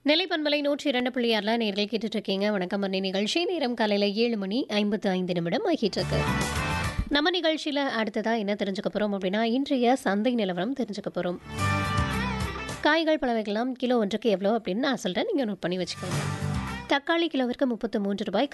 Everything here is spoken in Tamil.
நெல்லை பண்பலை 102.6 நேர்கள் கேட்டுட்டு இருக்கீங்க. வணக்கம் அன்னை நிகழ்ச்சி. நேரம் காலையில் 7:55 ஆகிட்டு இருக்கு. நம்ம நிகழ்ச்சியில் அடுத்ததா என்ன தெரிஞ்சுக்க போகிறோம் அப்படின்னா, இன்றைய சந்தை நிலவரம் தெரிஞ்சுக்க போகிறோம். காய்கள் பல வகைலாம் கிலோ ஒன்றுக்கு எவ்வளோ அப்படின்னு நான் சொல்கிறேன், நீங்கள் நோட் பண்ணி வச்சுக்கோங்க. தக்காளி கிலோவிற்கு 33 ரூபாய்,